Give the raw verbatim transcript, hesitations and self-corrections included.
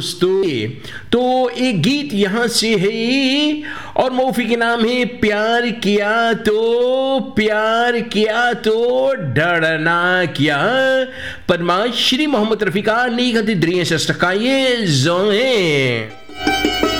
दोस्तों तो एक गीत यहाँ से है और मौफी के नाम है प्यार किया तो प्यार किया तो डरना क्या। पद्माश्री मोहम्मद रफीका नी गति द्रिय सस्टकाये जो है।